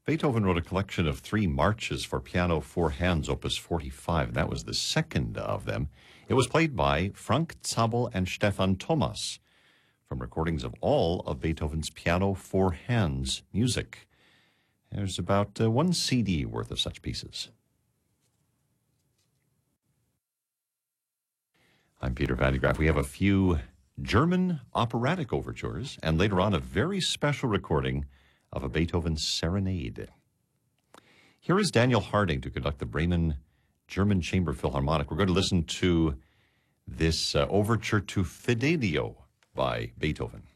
Beethoven wrote a collection of 3 marches for piano, 4 hands, opus 45. That was the second of them. It was played by Frank Zabel and Stefan Thomas from recordings of all of Beethoven's piano, 4 hands music. There's about 1 CD worth of such pieces. I'm Peter Van de Graaff. We have a few German operatic overtures, and later on a very special recording of a Beethoven serenade. Here is Daniel Harding to conduct the Bremen German Chamber Philharmonic. We're going to listen to this overture to Fidelio by Beethoven.